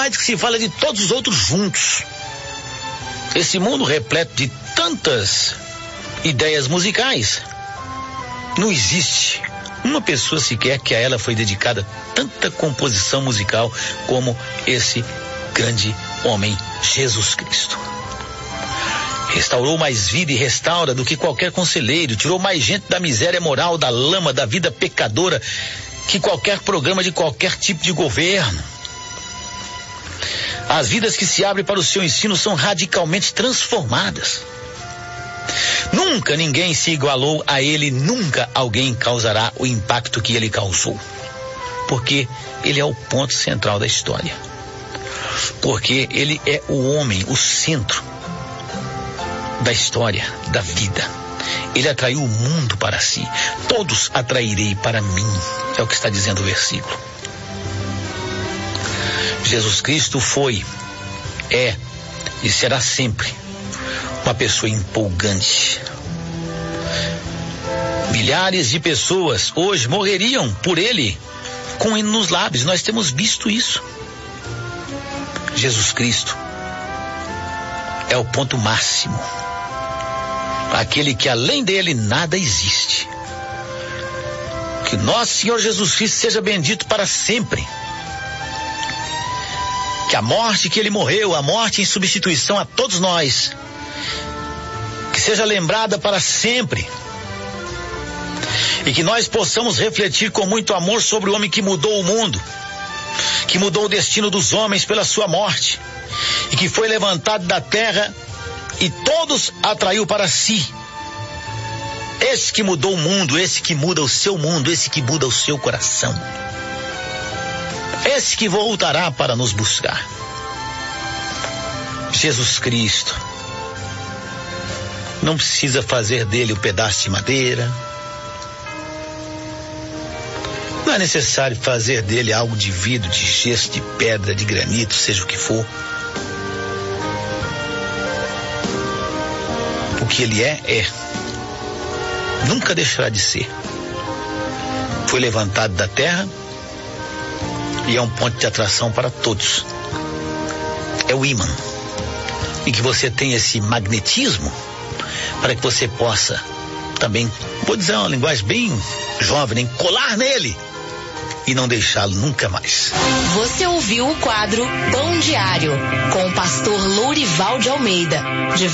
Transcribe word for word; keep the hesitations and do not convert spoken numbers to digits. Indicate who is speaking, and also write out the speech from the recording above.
Speaker 1: que se fala de todos os outros juntos. Esse mundo repleto de tantas ideias musicais, não existe uma pessoa sequer que a ela foi dedicada tanta composição musical como esse grande homem, Jesus Cristo. Restaurou mais vida e restaura do que qualquer conselheiro, tirou mais gente da miséria moral, da lama, da vida pecadora, que qualquer programa de qualquer tipo de governo. As vidas que se abrem para o seu ensino são radicalmente transformadas. Nunca ninguém se igualou a ele, nunca alguém causará o impacto que ele causou. Porque ele é o ponto central da história. Porque ele é o homem, o centro da história, da vida. Ele atraiu o mundo para si. Todos atrairei para mim, é o que está dizendo o versículo. Jesus Cristo foi, é e será sempre uma pessoa empolgante. Milhares de pessoas hoje morreriam por ele com ele nos lábios. Nós temos visto isso. Jesus Cristo é o ponto máximo, aquele que além dele nada existe. Que nosso Senhor Jesus Cristo seja bendito para sempre. Que a morte que ele morreu, a morte em substituição a todos nós, que seja lembrada para sempre. E que nós possamos refletir com muito amor sobre o homem que mudou o mundo, que mudou o destino dos homens pela sua morte, e que foi levantado da terra e todos atraiu para si. Esse que mudou o mundo, esse que muda o seu mundo, esse que muda o seu coração. Esse que voltará para nos buscar. Jesus Cristo. Não precisa fazer dele um pedaço de madeira. Não é necessário fazer dele algo de vidro, de gesso, de pedra, de granito, seja o que for. O que ele é, é. Nunca deixará de ser. Foi levantado da terra e é um ponto de atração para todos. É o ímã. E que você tenha esse magnetismo para que você possa também, vou dizer uma linguagem bem jovem, né? Colar nele e não deixá-lo nunca mais.
Speaker 2: Você ouviu o quadro Pão Diário com o pastor Lourival de Almeida. De